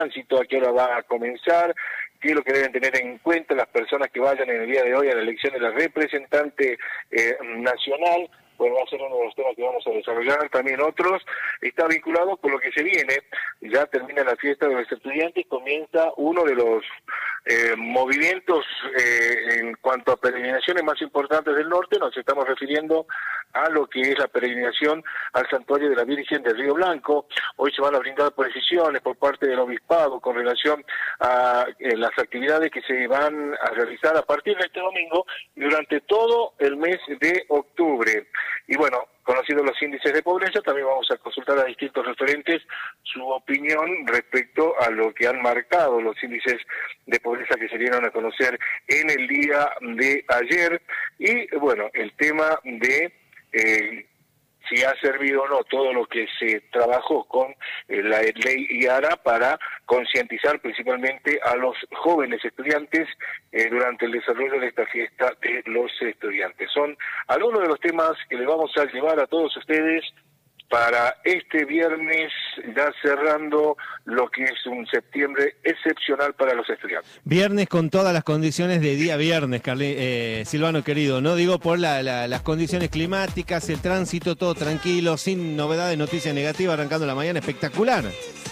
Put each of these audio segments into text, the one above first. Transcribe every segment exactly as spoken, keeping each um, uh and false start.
tránsito, a qué hora va a comenzar, qué es lo que deben tener en cuenta las personas que vayan en el día de hoy a la elección de la representante eh, nacional. Bueno, va a ser uno de los temas que vamos a desarrollar, también otros, está vinculado con lo que se viene. Ya termina la fiesta de los estudiantes, comienza uno de los eh, movimientos eh, en cuanto a peregrinaciones más importantes del norte. Nos estamos refiriendo a lo que es la peregrinación al santuario de la Virgen del Río Blanco. Hoy se van a brindar precisiones por parte del obispado con relación a eh, las actividades que se van a realizar a partir de este domingo y durante todo el mes de octubre. Y bueno, conocidos los índices de pobreza, también vamos a consultar a distintos referentes su opinión respecto a lo que han marcado los índices de pobreza que se dieron a conocer en el día de ayer. Y bueno, el tema de eh, si ha servido o no todo lo que se trabajó con eh, la ley IARA para concientizar principalmente a los jóvenes estudiantes eh, durante el desarrollo de esta fiesta de los estudiantes. Son algunos de los temas que les vamos a llevar a todos ustedes para este viernes, ya cerrando lo que es un septiembre excepcional para los estudiantes. Viernes con todas las condiciones de día viernes, Carli, eh, Silvano querido, no digo por la, la, las condiciones climáticas, el tránsito, todo tranquilo, sin novedades, noticias negativas, arrancando la mañana, espectacular.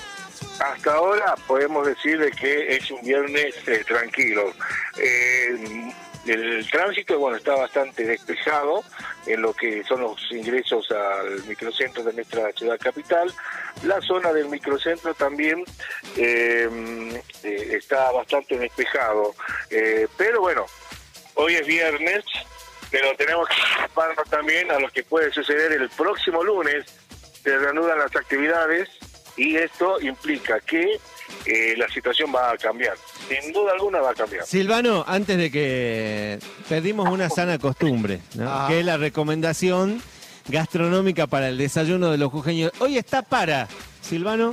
Hasta ahora podemos decir de que es un viernes eh, tranquilo. Eh, El tránsito, bueno, está bastante despejado en lo que son los ingresos al microcentro de nuestra ciudad capital. La zona del microcentro también eh, eh, está bastante despejado. Eh, pero bueno, hoy es viernes, pero tenemos que preocuparnos también a lo que puede suceder el próximo lunes. Se reanudan las actividades y esto implica que eh, la situación va a cambiar. Sin duda alguna va a cambiar. Silvano, antes de que perdimos una sana costumbre, ¿no? Ah. Que es la recomendación gastronómica para el desayuno de los jujeños. Hoy está para, Silvano.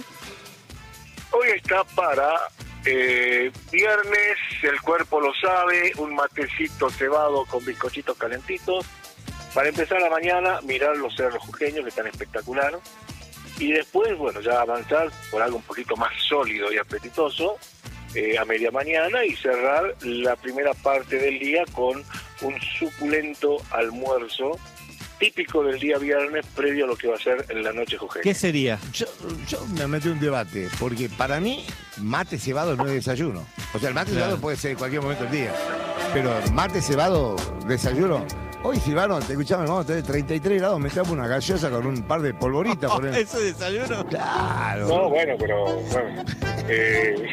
Hoy está para eh, viernes, el cuerpo lo sabe, un matecito cebado con bizcochitos calentitos. Para empezar la mañana, mirar los cerros jujeños que están espectaculares. Y después, bueno, ya avanzar por algo un poquito más sólido y apetitoso eh, a media mañana y cerrar la primera parte del día con un suculento almuerzo típico del día viernes previo a lo que va a ser en la noche jujeña. ¿Qué sería? Yo, yo me metí en un debate, porque para mí mate cebado no es desayuno. O sea, el mate Claro. cebado puede ser en cualquier momento del día. Pero mate cebado, desayuno. Hoy, Silvano, te escuchamos, vamos a tener treinta y tres grados, metamos una gaseosa con un par de polvoritas. Por el... ¿Eso es desayuno? Claro. No, bueno, pero... Bueno, eh...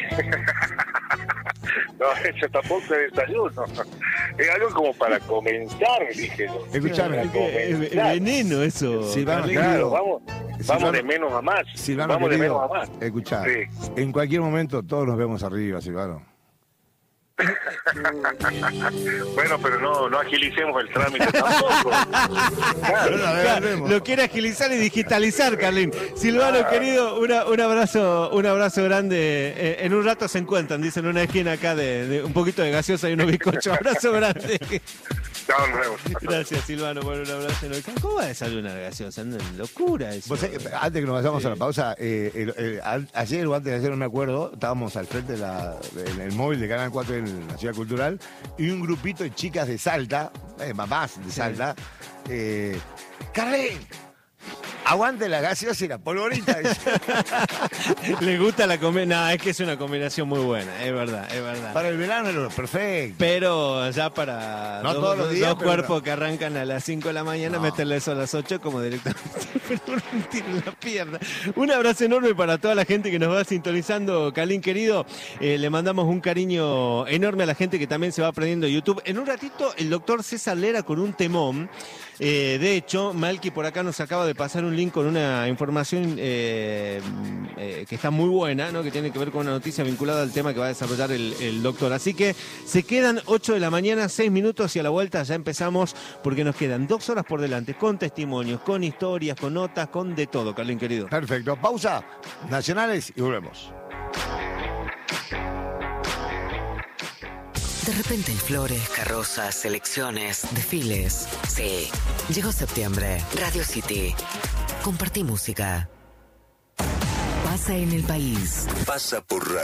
no, eso tampoco es desayuno. Es algo como para comenzar, dije yo. Escuchame, Para Es que es comenzar. veneno eso. Silvano, Carlito. Claro, vamos, Silvano- vamos de menos a más. Silvano, vamos de querido, menos a más. escuchá, Sí. en cualquier momento todos nos vemos arriba, Silvano. Bueno, pero no, no agilicemos el trámite tampoco. Claro. Claro, lo quiere agilizar y digitalizar, Carlín. Silvano, Claro. querido, una, un abrazo, un abrazo grande. Eh, en un rato se encuentran, dicen, en una esquina acá de, de un poquito de gaseosa y unos bizcochos. Abrazo grande. Chao, nos vemos. Gracias, Silvano, por un abrazo. ¿Cómo va a desayunar gaseosa? No, locura eso. Vos sabés, antes que nos vayamos Sí. a la pausa, eh, el- el- a- ayer o antes de ayer, no me acuerdo, estábamos al frente de la, en el móvil de Canal cuatro en la Ciudad Cultural y un grupito de chicas de Salta, eh, mamás de Salta, eh, Carlín, aguante la gaseosa y la polvorita. Le gusta la combinación. No, es que es una combinación muy buena, es verdad, es verdad. Para el verano era perfecto. Pero ya para No dos, todos los días, dos pero cuerpos no. que arrancan a las cinco de la mañana, No. meterle eso a las ocho como directamente un tiro en la pierna. Un abrazo enorme para toda la gente que nos va sintonizando, Calín querido. Eh, le mandamos un cariño enorme a la gente que también se va aprendiendo YouTube. En un ratito, el doctor César Lera con un temón. Eh, de hecho, Malky por acá nos acaba de pasar un link con una información eh, eh, que está muy buena, ¿no? Que tiene que ver con una noticia vinculada al tema que va a desarrollar el, el doctor. Así que se quedan ocho de la mañana, seis minutos y a la vuelta ya empezamos porque nos quedan dos horas por delante con testimonios, con historias, con notas, con de todo, Carlín querido. Perfecto. Pausa, nacionales y volvemos. De repente hay flores, carrozas, elecciones, desfiles. Sí, llegó septiembre. Radio City. Compartí música. Paz pasa en el país. Pasa por radio.